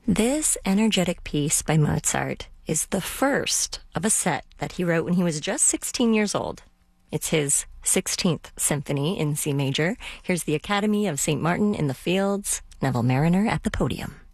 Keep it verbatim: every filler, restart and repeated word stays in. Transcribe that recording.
This energetic piece by Mozart is the first of a set that he wrote when he was just sixteen years old. It's his sixteenth symphony in C major. Here's the Academy of Saint Martin in the Fields, Neville Marriner at the podium.